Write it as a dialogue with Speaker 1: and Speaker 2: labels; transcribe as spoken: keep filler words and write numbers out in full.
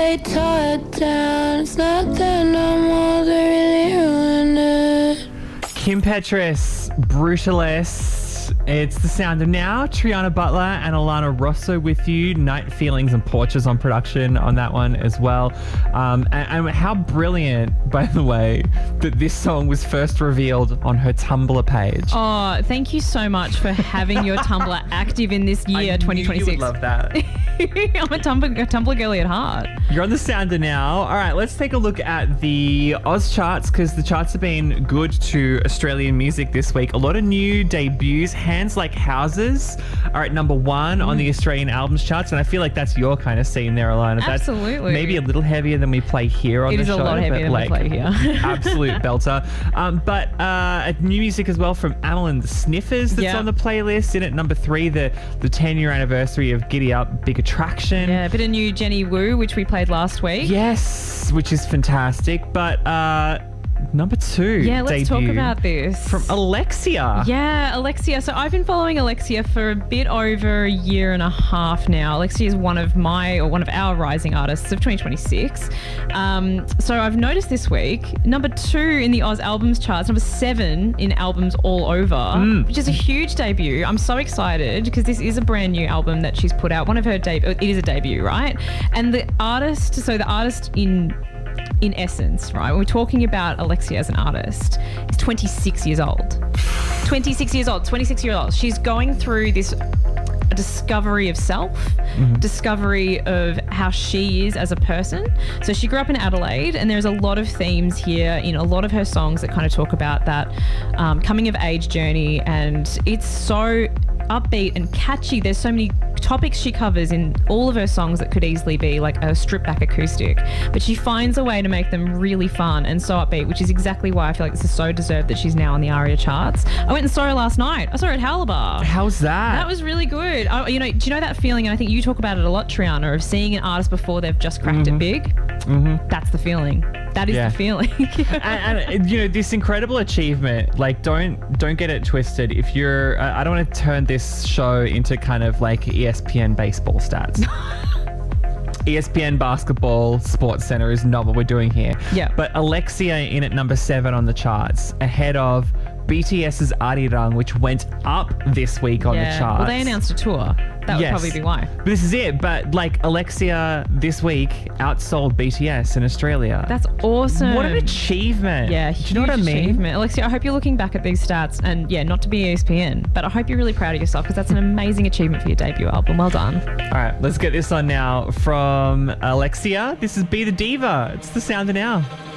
Speaker 1: they tore it down. It's not there no more, they really ruined it.
Speaker 2: Kim Petras, Brutalist. It's The Sound of Now. Triana Butler and Alana Rosso with you. Night Feelings and Porches on production on that one as well. Um, and, and how brilliant, by the way, that this song was first revealed on her Tumblr page.
Speaker 3: Oh, thank you so much for having your Tumblr active in this year,
Speaker 2: I
Speaker 3: twenty twenty-six.
Speaker 2: knew you would love that.
Speaker 3: I'm a Tumblr, a Tumblr girly at heart.
Speaker 2: You're on The Sound of Now. All right, let's take a look at the Oz charts because the charts have been good to Australian music this week. A lot of new debuts. Hands Like Houses are at number one mm. on the Australian albums charts, and I feel like that's your kind of scene there, Alana.
Speaker 3: Absolutely.
Speaker 2: That's maybe a little heavier than we play here on
Speaker 3: it
Speaker 2: the show.
Speaker 3: It is a lot heavier than
Speaker 2: like,
Speaker 3: we play here.
Speaker 2: Absolute belter. Um, but uh, new music as well from Amel and the Sniffers that's
Speaker 3: yep.
Speaker 2: on the playlist. In at number three, the the ten-year anniversary of Giddy Up, Big Attraction.
Speaker 3: Yeah, a bit of new Jenny Wu, which we played last week.
Speaker 2: Yes, which is fantastic. But uh, number two,
Speaker 3: yeah, let's talk about this.
Speaker 2: From Alexia.
Speaker 3: Yeah, Alexia. So I've been following Alexia for a bit over a year and a half now. Alexia is one of my, or one of our rising artists of twenty twenty-six. Um, so I've noticed this week, number two in the Oz albums charts, number seven in albums all over, mm. which is a huge debut. I'm so excited because this is a brand new album that she's put out. One of her debut, it is a debut, right? And the artist, so the artist in in essence, right, when we're talking about Alexia as an artist, is twenty-six years old. twenty-six years old, twenty-six years old. She's going through this discovery of self, mm-hmm. discovery of how she is as a person. So she grew up in Adelaide, and there's a lot of themes here in a lot of her songs that kind of talk about that um, coming of age journey, and it's so upbeat and catchy. There's so many topics she covers in all of her songs that could easily be like a stripped back acoustic, but she finds a way to make them really fun and so upbeat, which is exactly why I feel like this is so deserved that she's now on the ARIA charts. I went and saw her last night. I saw her at Halabar.
Speaker 2: How's that?
Speaker 3: That was really good. I, you know, do you know that feeling, and I think you talk about it a lot, Triana, of seeing an artist before they've just cracked
Speaker 2: mm-hmm.
Speaker 3: it big?
Speaker 2: Mm-hmm.
Speaker 3: That's the feeling. That is yeah. the feeling.
Speaker 2: and, and you know, this incredible achievement, like don't don't get it twisted. If you're uh, I don't want to turn this show into kind of like E S P N baseball stats. E S P N Basketball Sports Center is not what we're doing here.
Speaker 3: Yeah.
Speaker 2: But Alexia in at number seven on the charts, ahead of BTS's Arirang, which went up this week on
Speaker 3: yeah.
Speaker 2: the charts.
Speaker 3: Well, they announced a tour. That
Speaker 2: yes.
Speaker 3: would probably be why.
Speaker 2: But this is it. But like Alexia this week outsold B T S in Australia.
Speaker 3: That's awesome.
Speaker 2: What an achievement.
Speaker 3: Yeah,
Speaker 2: do you know what I mean?
Speaker 3: Achievement. Alexia, I hope you're looking back at these stats, and yeah, not to be E S P N, but I hope you're really proud of yourself because that's an amazing achievement for your debut album. Well done.
Speaker 2: All right, let's get this on now from Alexia. This is Be the Diva. It's The Sound of Now.